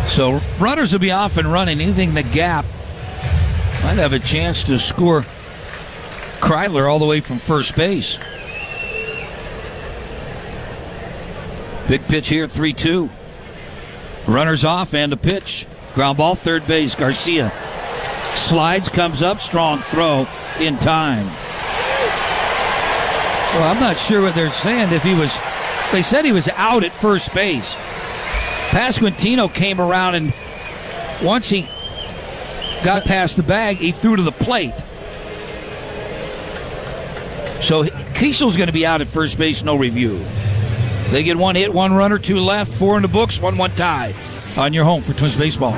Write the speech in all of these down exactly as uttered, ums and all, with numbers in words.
So runners will be off and running. Anything in the gap might have a chance to score Kreidler all the way from first base. Big pitch here, three two. Runners off and a pitch. Ground ball, third base. Garcia slides, comes up, strong throw in time. Well, I'm not sure what they're saying. If he was, they said he was out at first base. Pasquantino came around, and once he got past the bag, he threw to the plate. So Kiesel's going to be out at first base, no review. They get one hit, one runner, two left, four in the books, one one tie on your home for Twins Baseball.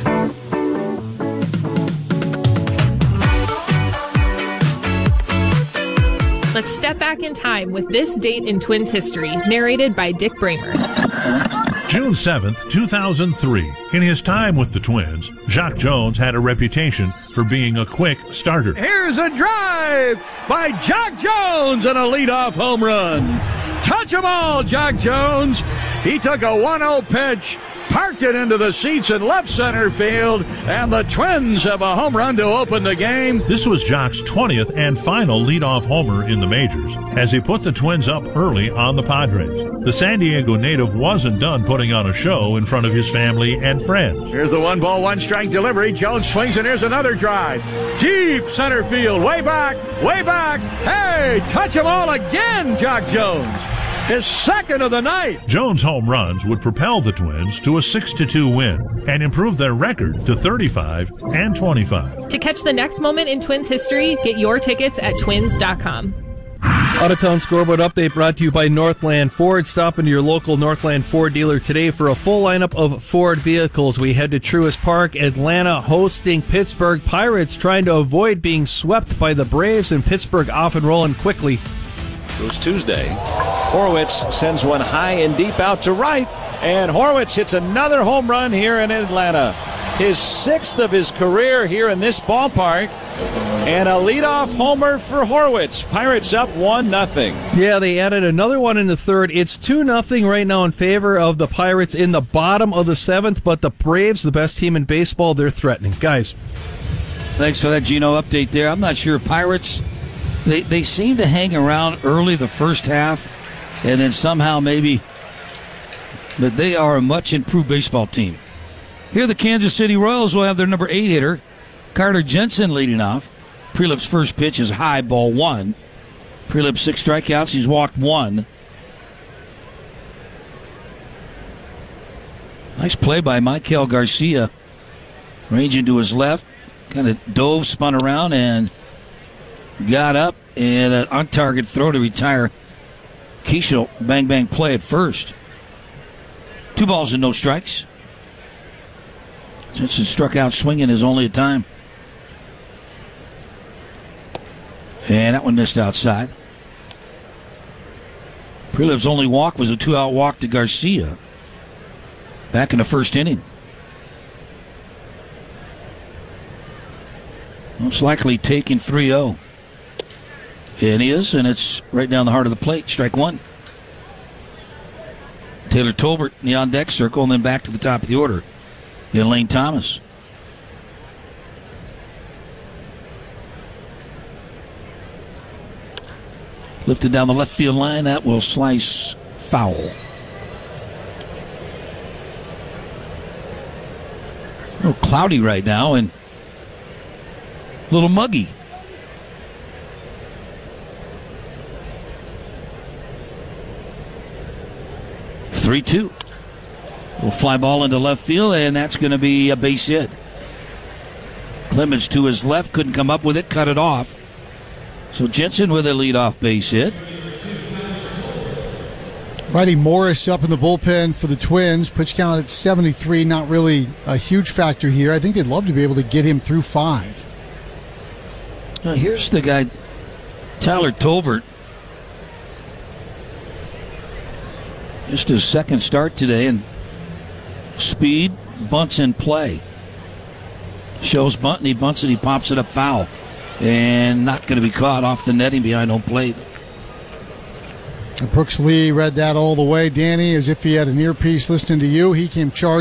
Let's step back in time with this date in Twins history, narrated by Dick Bramer. June seventh, two thousand three. In his time with the Twins, Jacques Jones had a reputation for being a quick starter. Here's a drive by Jacques Jones and a leadoff home run. Touch 'em all, Jacques Jones. He took a one oh pitch, parked it into the seats in left center field, and the Twins have a home run to open the game. This was Jacques' twentieth and final leadoff homer in the majors, as he put the Twins up early on the Padres. The San Diego native wasn't done putting on a show in front of his family and friends. Here's the one ball, one strike delivery. Jones swings, and here's another drive. Deep center field, way back, way back. Hey, touch 'em all again, Jacques Jones. His second of the night. Jones' home runs would propel the Twins to a six to two win and improve their record to thirty-five and twenty-five. To catch the next moment in Twins history, get your tickets at twins dot com. Out-of-town scoreboard update brought to you by Northland Ford. Stop into your local Northland Ford dealer today for a full lineup of Ford vehicles. We head to Truist Park, Atlanta hosting Pittsburgh Pirates, trying to avoid being swept by the Braves, and Pittsburgh off and rolling quickly. It was Tuesday. Horwitz sends one high and deep out to right, and Horwitz hits another home run here in Atlanta. His sixth of his career here in this ballpark, and a leadoff homer for Horwitz. Pirates up one nothing. Yeah, they added another one in the third. It's two nothing right now in favor of the Pirates in the bottom of the seventh, but the Braves, the best team in baseball, they're threatening. Guys. Thanks for that Gino update there. I'm not sure. Pirates, they, they seem to hang around early the first half, and then somehow maybe, but they are a much improved baseball team. Here the Kansas City Royals will have their number eight hitter, Carter Jensen, leading off. Prelip's first pitch is high, ball one. Prelip six strikeouts, he's walked one. Nice play by Michael Garcia. Ranging to his left, kind of dove, spun around, and got up, and an on-target throw to retire Kiesel. Bang, bang play at first. Two balls and no strikes. Jensen struck out swinging his only time. And that one missed outside. Prelip's only walk was a two-out walk to Garcia back in the first inning. Most likely taking three oh. It is, and it's right down the heart of the plate. Strike one. Taylor Tolbert in the on-deck circle, and then back to the top of the order. In Lane Thomas. Lifted down the left field line. That will slice foul. A little cloudy right now and a little muggy. three two. Little fly ball into left field, and that's going to be a base hit. Clemens to his left, couldn't come up with it, cut it off. So Jensen with a leadoff base hit. Righty Morris up in the bullpen for the Twins. Pitch count at seventy-three, not really a huge factor here. I think they'd love to be able to get him through five. Now here's the guy, Tyler Tolbert. Just his second start today, and speed, bunts in play. Shows bunt, and he bunts it, he pops it up foul. And not going to be caught off the netting behind home plate. And Brooks Lee read that all the way, Danny, as if he had an earpiece listening to you. He came charged.